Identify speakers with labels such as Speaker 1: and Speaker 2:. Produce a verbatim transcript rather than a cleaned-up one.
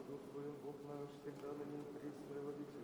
Speaker 1: Дух Твоим, Бог наш, всегда ныне и присно, и во веки